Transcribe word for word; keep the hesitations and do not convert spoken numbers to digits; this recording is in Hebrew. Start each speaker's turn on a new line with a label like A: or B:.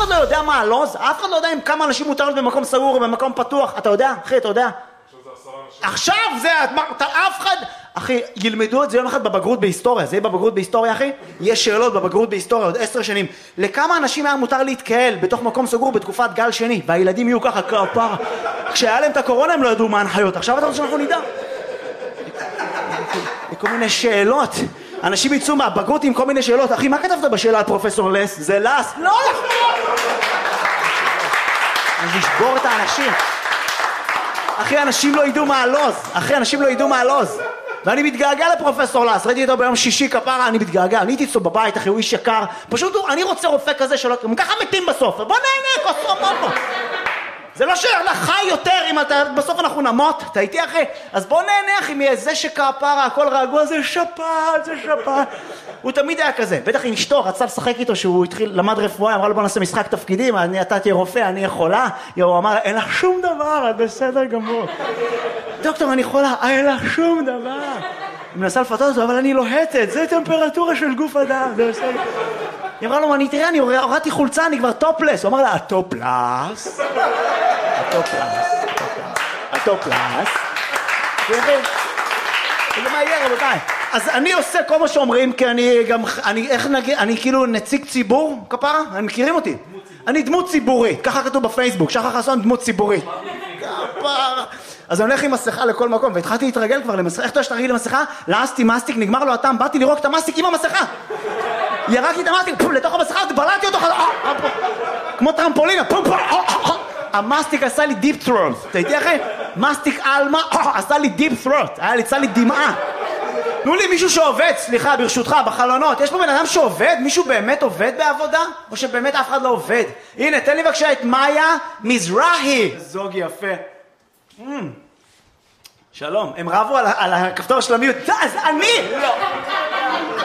A: אחד לא יודע מה הלוז, אף אחד לא יודע עם כמה אנשים מותר להיות במקום סגור או במקום פתוח, אתה יודע, אחי, אתה יודע? עכשיו זה, אף אחד, אחי, ילמדו את זה יום אחד בבגרות בהיסטוריה, זה יהיה בבגרות בהיסטוריה, אחי? יש שאלות בבגרות בהיסטוריה עוד עשר שנים. לכמה אנשים היה מותר להתקהל בתוך מקום סגור בתקופת גל שני, והילדים יהיו ככה כפרה. כשהיה להם את הקורונה הם לא ידעו מה ההנחיות, עכשיו אתה רוצה שאנחנו נדע? כל מיני שאלות. אנשים יצאו מהבגרות עם כל מיני שאלות. אחי, מה כתבת בשאלה על פרופסור לס? זה לס? לא נכון! אז לשבור את האנשים. אחי, אנשים לא ידעו מה הלוז. אחי, אנשים לא ידעו מה הלוז. ואני מתגעגע לפרופסור לס. ראיתי אותו ביום שישי כפרה, אני מתגעגע. אני הייתי אצלו בבית, אחי, הוא איש יקר. פשוט אני רוצה רופא כזה שלא... הם ככה מתים בסוף. בוא נהנה, כוס רמות. זה לא שאתה חי יותר אם אתה, בסוף אנחנו נמות, אתה איתי אחי? אז בוא נהנה אחי מאיזה שכפרה, הכל רגוע, זה שפעת, זה שפעת. הוא תמיד היה כזה, בטח עם אשתו, רצה לשחק איתו שהוא התחיל, למד רפואה, אמרה לו בוא נעשה משחק תפקידים, אני, אתה תהיה רופא, אני אהיה חולה. הוא אמר, אין לך שום דבר, את בסדר גמור. דוקטור, אני חולה, אין לך שום דבר. היא מנסה לפתות אותו, אבל אני לוהטת, זה טמפרטורה של גוף אדם, זה בסדר. היא אמרה לו, אני תראה, אני הורדתי חולצה, אני כבר טופלס. הוא אמר לה, הטופלס? הטופלס, הטופלס. זה מה יהיה, רבותיי? אז אני עושה כל מה שאומרים, כי אני גם, אני, איך נגיד, אני כאילו נציג ציבור, כפרה? הם מכירים אותי? אני דמות ציבורית, ככה כתוב בפייסבוק, שחר חסון דמות ציבורית. כפרה. אז אני הולך עם מסכה לכל מקום, והתחלתי להתרגל כבר למסכה. איך אתה שתרגיל למסכה? לעסתי מסטיק, נגמר לו הטעם, באתי לרוק את המסטיק עם המסכה. ירקתי את המסטיק, לתוך המסכה, בלעתי אותו, כמו טרמפולינה, המסטיק עשה לי דיפ ת'רוט. אתה איתי אחי? מסטיק אלמה, עשה לי דיפ ת'רוט, היה לי, צא לי דמעה. תנו לי מישהו שעובד, סליחה, ברשותך, בחלונות. יש פה בן אדם שעובד? מישהו באמת עובד בעבודה? או שבאמת אף אחד לא עובד? הנה, תן לי בבקשה את מאיה מזרחי. זוג יפה. שלום, הם רבו על הכפתור של המיוט. אז אני! לא.